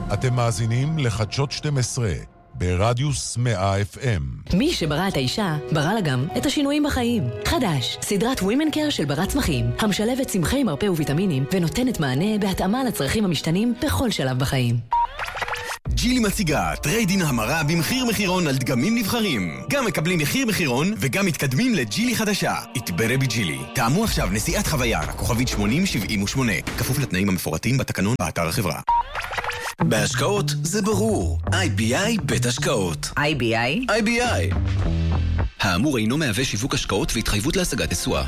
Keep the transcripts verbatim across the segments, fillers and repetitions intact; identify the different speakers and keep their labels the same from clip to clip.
Speaker 1: אתם מאזינים לחדשות שתים עשרה, ברדיוס מאה אף אם.
Speaker 2: מי שברא את האישה, ברא לה גם את השינויים בחיים. חדש, סדרת Women Care של ברת צמחים, המשלבת צמחי מרפא וויטמינים, ונותנת מענה בהתאמה לצרכים המשתנים בכל שלב בחיים.
Speaker 3: ג'ילי מציגה טריידין המרה במחיר מחירון על דגמים נבחרים. גם מקבלים מחיר מחירון וגם מתקדמים לג'ילי חדשה. התברא בג'ילי. טעמו עכשיו נסיעת חוויה, כוכבית שמונים שבעים ושמונה. כפוף לתנאים המפורטים בתקנון באתר החברה. בהשקעות זה ברור. איי בי איי בית השקעות.
Speaker 2: איי בי איי?
Speaker 3: איי בי איי. האמור אינו מהווה שיווק השקעות והתחייבות להשגת תשואה.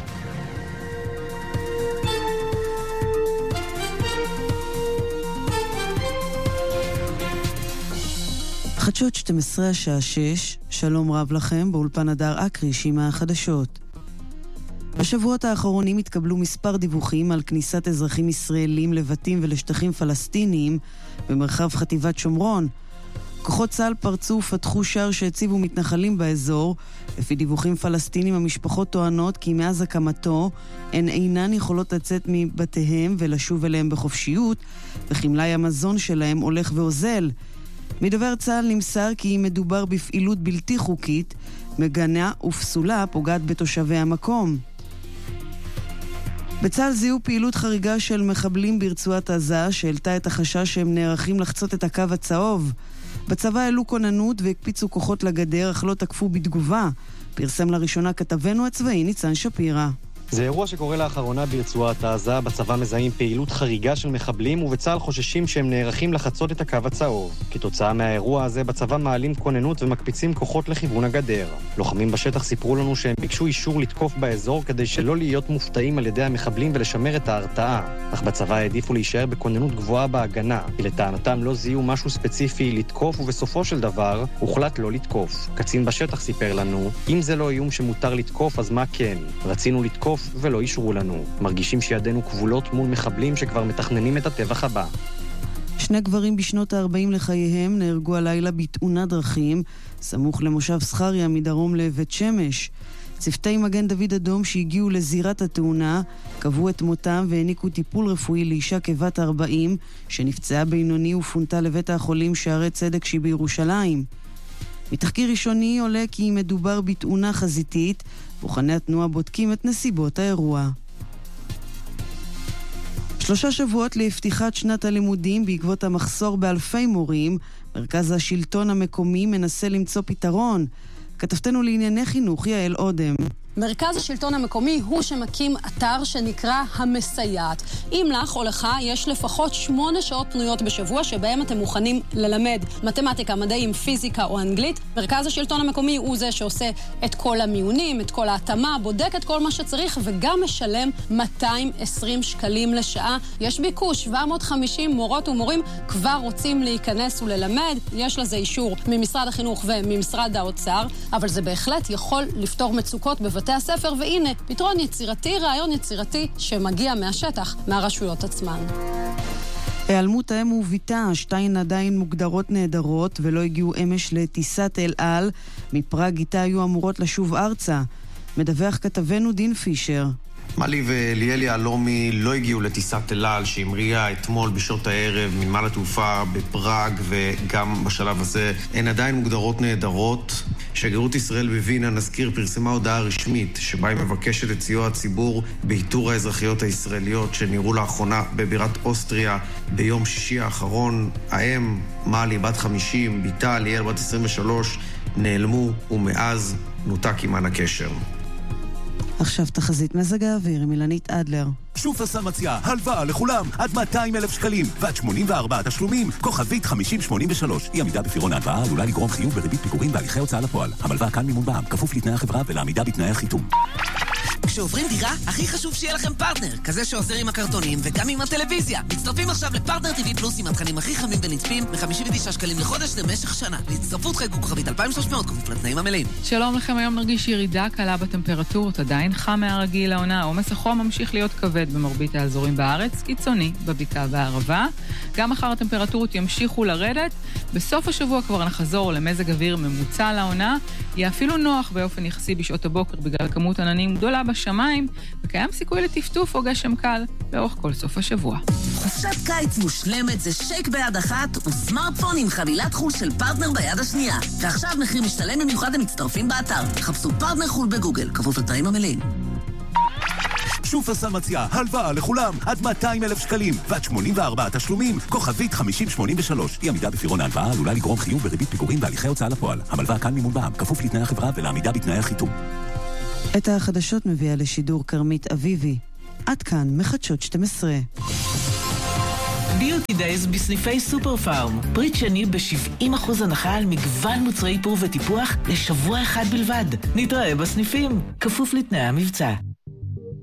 Speaker 4: חדשות שתים עשרה השעה שש, שלום רב לכם, באולפן הדר אקריש עם החדשות. בשבועות האחרונים התקבלו מספר דיווחים על כניסת אזרחים ישראלים לבתים ולשטחים פלסטיניים במרחב חטיבת שומרון. כוחות צה"ל פרצו ופתחו שער שהציבו מתנחלים באזור. לפי דיווחים פלסטינים, המשפחות טוענות כי מאז הקמתו הן אינן יכולות לצאת מבתיהם ולשוב אליהם בחופשיות, וכמלאי המזון שלהם הולך ואוזל. מדובר צה"ל נמסר כי מדובר בפעילות בלתי חוקית, מגנה ופסולה פוגעת בתושבי המקום. בצה"ל זיהו פעילות חריגה של מחבלים ברצועת עזה, שהעלתה את החשש שהם נערכים לחצות את הקו הצהוב. בצבא העלו כוננות והקפיצו כוחות לגדר, אך לא תקפו בתגובה. פרסם לראשונה כתבנו הצבאי ניצן שפירא.
Speaker 5: זה אירוע שקורה לאחרונה ברצועת עזה. בצבא מזהים פעילות חריגה של מחבלים, ובצה"ל חוששים שהם נערכים לחצות את הקו הצהוב. כתוצאה מהאירוע הזה בצבא מעלים כוננות ומקפיצים כוחות לכיוון הגדר. לוחמים בשטח סיפרו לנו שהם ביקשו אישור לתקוף באזור כדי שלא להיות מופתעים על ידי המחבלים ולשמר את ההרתעה. אך בצבא העדיפו להישאר בכוננות גבוהה בהגנה, כי לטענתם לא זיהו משהו ספציפי לתקוף, ובסופו של דבר הוחלט לא לתקוף. קצין בשטח סיפר לנו, אם זה לא איום שמותר לתקוף, אז מה כן? רצינו לתקוף ולא אישרו לנו. מרגישים שידינו כבולות מול מחבלים שכבר מתכננים את הטבח הבא.
Speaker 4: שני גברים בשנות ה-ארבעים לחייהם נהרגו הלילה בתאונת דרכים, סמוך למושב סחריה מדרום לבית שמש. צוותי מגן דוד אדום שהגיעו לזירת התאונה קבעו את מותם והעניקו טיפול רפואי לאישה כבת ארבעים שנפצעה בינוני ופונתה לבית החולים שערי צדק שבירושלים. מתחקיר ראשוני עולה כי מדובר בתאונה חזיתית, בוחני התנועה בודקים את נסיבות האירוע. שלושה שבועות לפתיחת שנת הלימודים בעקבות המחסור באלפי מורים, מרכז השלטון המקומי מנסה למצוא פתרון. כתבתנו לענייני חינוך יעל אודם.
Speaker 6: מרכז השלטון המקומי הוא שמקים אתר שנקרא המסייעת. אם לך או לך יש לפחות שמונה שעות פנויות בשבוע שבהם אתם מוכנים ללמד מתמטיקה, מדעים, פיזיקה או אנגלית, מרכז השלטון המקומי הוא זה שעושה את כל המיונים, את כל ההתאמה, בודק את כל מה שצריך וגם משלם מאתיים ועשרים שקלים לשעה. יש ביקוש, שבע מאות וחמישים מורות ומורים כבר רוצים להיכנס וללמד. יש לזה אישור ממשרד החינוך וממשרד האוצר, אבל זה בהחלט יכול לפתור מצוקות בבתי הספר, והנה, פתרון יצירתי, רעיון יצירתי שמגיע מהשטח, מהרשויות עצמן.
Speaker 4: היעלמות האם וביתה, שתיים עדיין מוגדרות נהדרות ולא הגיעו אמש לטיסת אל על. מפראג איתה היו אמורות לשוב ארצה. מדווח כתבנו דין פישר.
Speaker 7: מלי וליאלי אלומי לא הגיעו לטיסת אל על שהמריאה אתמול בשעות הערב מנמל התעופה בפראג, וגם בשלב הזה הן עדיין מוגדרות נהדרות. שגרירות ישראל בווינה, נזכיר, פרסמה הודעה רשמית שבה היא מבקשת את סיוע הציבור באיתור האזרחיות הישראליות שנראו לאחרונה בבירת אוסטריה ביום שישי האחרון. האם מלי בת חמישים, ביתה ליאל בת עשרים ושלוש נעלמו, ומאז נותק עימן הקשר.
Speaker 4: עכשיו תחזית מזג האוויר עם אילנית אדלר.
Speaker 8: שופרסל מציעה הלוואה לכולם עד מאתיים אלף שקלים ועד שמונים וארבעה תשלומים, כוכבית חמישים שמונים ושלוש. אי עמידה בפירעון ההלוואה עלולה לגרום חיוב בריבית פיגורים בהליכי הוצאה לפועל. המלווה כאן מימון בע"מ, כפוף לתנאי החברה ולעמידה בתנאי החיתום.
Speaker 9: כשעוברים דירה, הכי חשוב שיהיה לכם פרטנר, כזה שעוזר עם הקרטונים וגם עם הטלוויזיה. מצטרפים עכשיו לפרטנר טי וי פלוס עם התכנים הכי חמים ונצפים ב-חמישים ותשעה שקלים לחודש למשך שנה. להצטרפות חייגו כוכבית אלפיים ושלוש מאות, כפוף לתנאים המלאים.
Speaker 10: שלום לכם, היום נרגיש ירידה קלה בטמפרטורות, עדיין חם מהרגיל לעונה. עומס החום ממשיך להיות כבד במרבית האזורים בארץ, קיצוני בבקעה והערבה. גם מחר הטמפרטורות ימשיכו לרדת. בסוף השבוע כבר נחזור למזג אוויר ממוצע לעונה. יהיה אפילו נוח באופן יחסי בשעות הבוקר בגלל כמות עננים גדולה בשמיים, וקיים סיכוי לטפטוף או גשם קל לאורך כל סוף השבוע.
Speaker 9: חופשת קיץ מושלמת זה שייק ביד אחת וסמארטפון עם חבילת חול של פרטנר ביד השנייה. ועכשיו מחיר משתלם במיוחד למצטרפים באתר. חפשו פרטנר חול בגוגל, כפוף לתנאים המלאים.
Speaker 8: שופרסל מציעה הלוואה לכולם עד מאתיים אלף שקלים ועד שמונים וארבעה תשלומים, כוכבית חמישים שמונים ושלוש. אי עמידה בפירעון ההלוואה עלולה לגרום חיוב בריבית פיגורים בהליכי הוצאה לפועל. המלווה כאן מימון בע"מ, כפוף לתנאי החברה ולעמידה בתנאי החיתום.
Speaker 4: את החדשות מביאה לשידור כרמית אביבי. עד כאן מחדשות שתים עשרה.
Speaker 11: ביוטי דייז בסניפי סופר פארם. פריט שני ב-שבעים אחוז הנחה על מגוון מוצרי איפור וטיפוח לשבוע אחד בלבד. נתראה בסניפים, כפוף לתנאי המבצע.